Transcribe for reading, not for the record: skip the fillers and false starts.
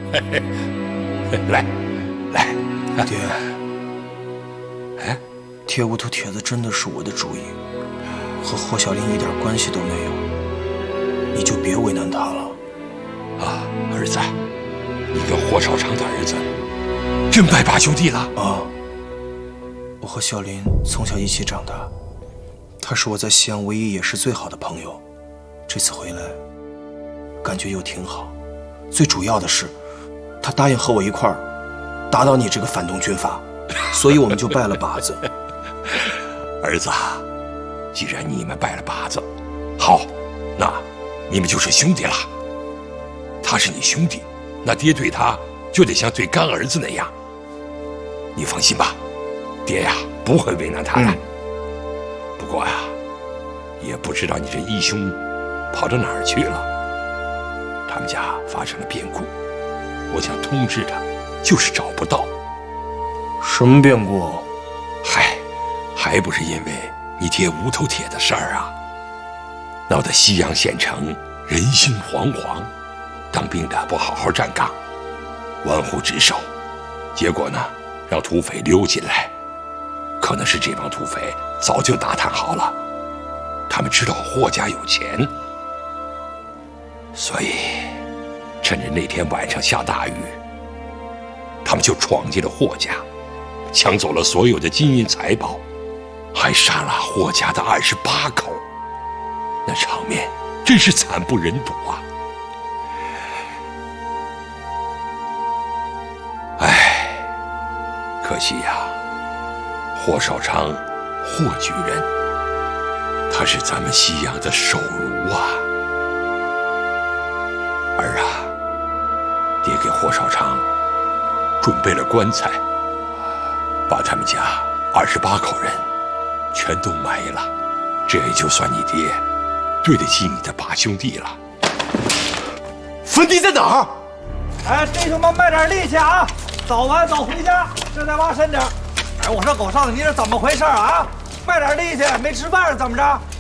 来， 爹，贴无头帖子真的是我的主意，和霍小林一点关系都没有，你就别为难他了。 啊，儿子，你跟霍少昌的儿子真拜把兄弟了啊！我和小林从小一起长大，他是我在西安唯一也是最好的朋友。这次回来，感觉又挺好。最主要的是，他答应和我一块儿打倒你这个反动军阀，所以我们就拜了把子。 儿子，既然你们拜了把子，好，那你们就是兄弟了。他是你兄弟，那爹对他就得像对干儿子那样。你放心吧，爹呀不会为难他的。不过呀，也不知道你这义兄跑到哪儿去了。他们家发生了变故，我想通知他，就是找不到。 什么变故？ 嗨，还不是因为你爹无头铁的事儿啊，闹得西阳县城人心惶惶，当兵的不好好站岗，玩忽职守，结果呢，让土匪溜进来。可能是这帮土匪早就打探好了，他们知道霍家有钱，所以趁着那天晚上下大雨，他们就闯进了霍家，抢走了所有的金银财宝，还杀了霍家的28口，那场面真是惨不忍睹啊！唉，可惜呀，霍少昌，霍举人，他是咱们西阳的首儒啊。儿啊，爹给霍少昌准备了棺材，把他们家28口人全都埋了，这也就算你爹对得起你的把兄弟了。 坟地在哪儿？ 哎，弟兄们卖点力气啊！早晚早回家，这再挖深点。哎，我说狗少子，你这怎么回事啊？卖点力气，没吃饭是怎么着？